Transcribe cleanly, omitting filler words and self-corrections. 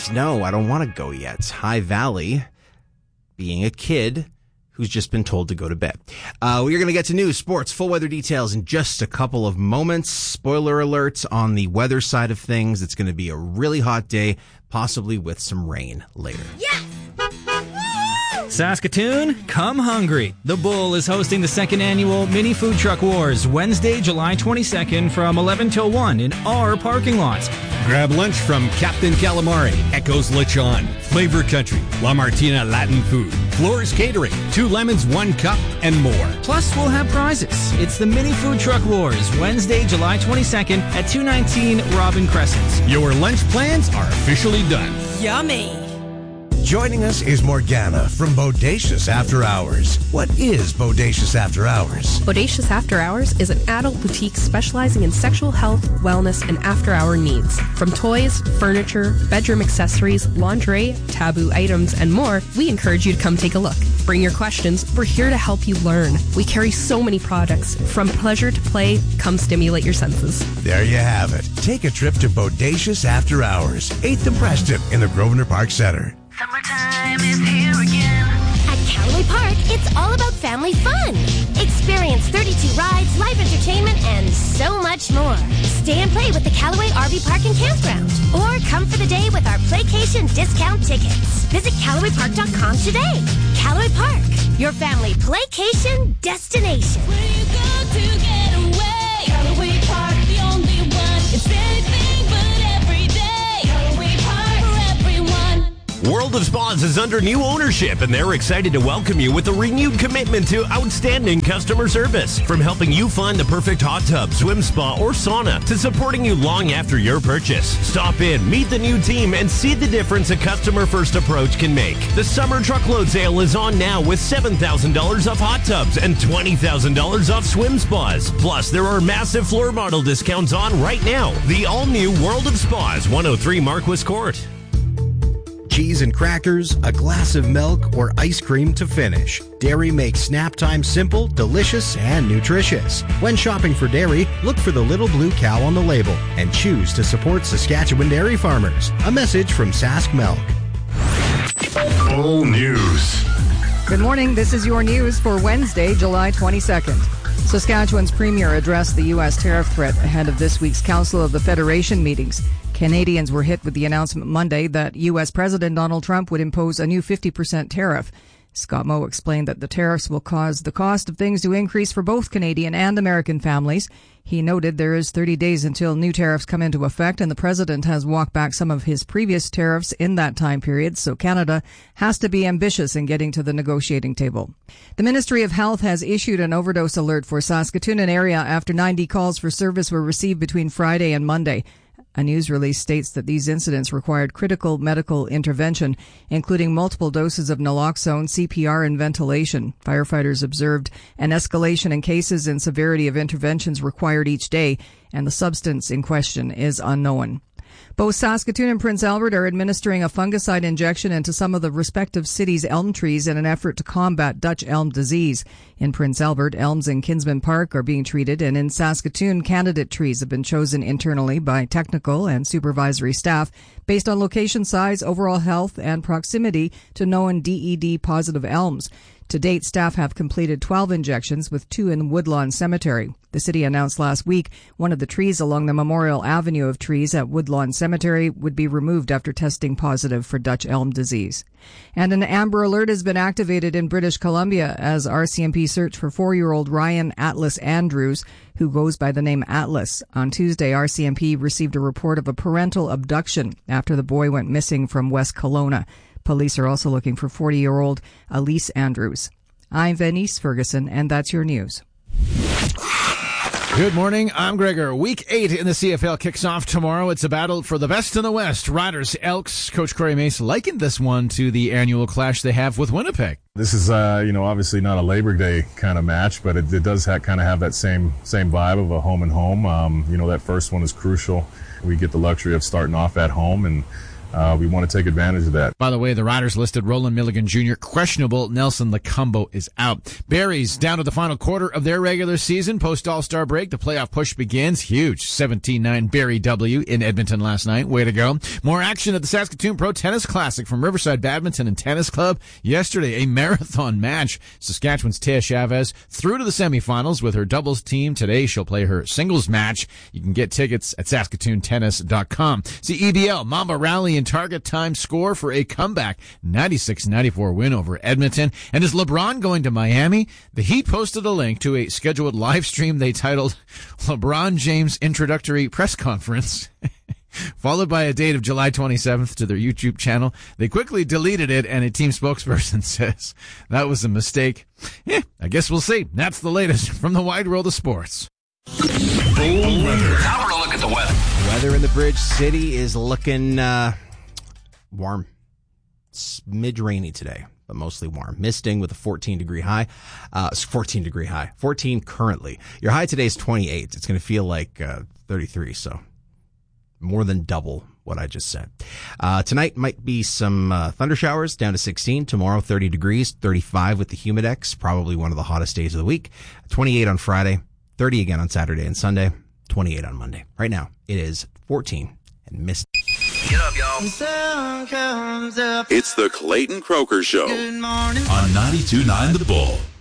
No, I don't want to go yet. High Valley, being a kid who's just been told to go to bed. We're going to get to news, sports, full weather details in just a couple of moments. Spoiler alert on the weather side of things. It's going to be a really hot day, possibly with some rain later. Yes! Saskatoon, come hungry. The Bull is hosting the second annual Mini Food Truck Wars Wednesday, July 22nd from 11 till 1 in our parking lots. Grab lunch from Captain Calamari, Echo's Lechon, Flavor Country, La Martina Latin Food, Floors Catering, 2 lemons, 1 cup, and more. Plus, we'll have prizes. It's the Mini Food Truck Wars Wednesday, July 22nd at 219 Robin Crescent. Your lunch plans are officially done. Yummy! Joining us is Morgana from Bodacious After Hours. What is Bodacious After Hours? Bodacious After Hours is an adult boutique specializing in sexual health, wellness, and after-hour needs. From toys, furniture, bedroom accessories, lingerie, taboo items, and more, we encourage you to come take a look. Bring your questions. We're here to help you learn. We carry so many products. From pleasure to play, come stimulate your senses. There you have it. Take a trip to Bodacious After Hours, 8th and Preston in the Grosvenor Park Centre. Summertime is here again. At Callaway Park, it's all about family fun. Experience 32 rides, live entertainment, and so much more. Stay and play with the Callaway RV Park and Campground. Or come for the day with our Playcation discount tickets. Visit CallawayPark.com today. Callaway Park, your family Playcation destination. Where you go to get away? Callaway Park, the only one. It's anything but every day. Callaway Park for everyone. World of Spas is under new ownership, and they're excited to welcome you with a renewed commitment to outstanding customer service. From helping you find the perfect hot tub, swim spa, or sauna, to supporting you long after your purchase. Stop in, meet the new team, and see the difference a customer-first approach can make. The summer truckload sale is on now with $7,000 off hot tubs and $20,000 off swim spas. Plus, there are massive floor model discounts on right now. The all-new World of Spas, 103 Marquis Court. Cheese and crackers, a glass of milk, or ice cream to finish. Dairy makes snap time simple, delicious, and nutritious. When shopping for dairy, look for the little blue cow on the label and choose to support Saskatchewan dairy farmers. A message from Sask Milk. Full news. Good morning. This is your news for Wednesday, July 22nd. Saskatchewan's premier addressed the U.S. tariff threat ahead of this week's Council of the Federation meetings. Canadians were hit with the announcement Monday that U.S. President Donald Trump would impose a new 50% tariff. Scott Moe explained that the tariffs will cause the cost of things to increase for both Canadian and American families. He noted there is 30 days until new tariffs come into effect, and the president has walked back some of his previous tariffs in that time period, so Canada has to be ambitious in getting to the negotiating table. The Ministry of Health has issued an overdose alert for Saskatoon and area after 90 calls for service were received between Friday and Monday. A news release states that these incidents required critical medical intervention, including multiple doses of naloxone, CPR, and ventilation. Firefighters observed an escalation in cases and severity of interventions required each day, and the substance in question is unknown. Both Saskatoon and Prince Albert are administering a fungicide injection into some of the respective cities' elm trees in an effort to combat Dutch elm disease. In Prince Albert, elms in Kinsman Park are being treated, and in Saskatoon, candidate trees have been chosen internally by technical and supervisory staff based on location size, overall health, and proximity to known DED-positive elms. To date, staff have completed 12 injections, with 2 in Woodlawn Cemetery. The city announced last week one of the trees along the Memorial Avenue of trees at Woodlawn Cemetery would be removed after testing positive for Dutch elm disease. And an Amber Alert has been activated in British Columbia as RCMP search for 4-year-old Ryan Atlas Andrews, who goes by the name Atlas. On Tuesday, RCMP received a report of a parental abduction after the boy went missing from West Kelowna. Police are also looking for 40-year-old Elise Andrews. I'm Venice Ferguson, and that's your news. Good morning, I'm Gregor. Week 8 in the CFL kicks off tomorrow. It's a battle for the best in the West. Riders, Elks. Coach Corey Mace likened this one to the annual clash they have with Winnipeg. This is, obviously not a Labor Day kind of match, but it does kind of have that same vibe of a home and home. That first one is crucial. We get the luxury of starting off at home, and we want to take advantage of that. By the way, the Riders listed Roland Milligan Jr. questionable. Nelson Lacumbo is out. Barry's down to the final quarter of their regular season. Post All-Star break, the playoff push begins. Huge 17-9 Barry W in Edmonton last night. Way to go. More action at the Saskatoon Pro Tennis Classic from Riverside Badminton and Tennis Club. Yesterday, a marathon match. Saskatchewan's Tia Chavez through to the semifinals with her doubles team. Today, she'll play her singles match. You can get tickets at SaskatoonTennis.com. See EBL, Mamba Rally and Target Time score for a comeback 96-94 win over Edmonton. And is LeBron going to Miami? The Heat posted a link to a scheduled live stream they titled LeBron James Introductory Press Conference, followed by a date of July 27th to their YouTube channel. They quickly deleted it, and a team spokesperson says that was a mistake. I guess we'll see. That's the latest from the wide world of sports. Full weather. Now we're going to look at the weather. Weather in the Bridge City is looking warm. Smidge rainy today, but mostly warm. Misting with a 14-degree high. 14-degree high. 14 currently. Your high today is 28. It's going to feel like 33, so more than double what I just said. Tonight might be some thunder showers, down to 16. Tomorrow, 30 degrees, 35 with the Humidex. Probably one of the hottest days of the week. 28 on Friday, 30 again on Saturday and Sunday, 28 on Monday. Right now, it is 14 and misty. Get up, y'all. It's the Clayton Croker Show. Good morning. On 92.9 The Bull.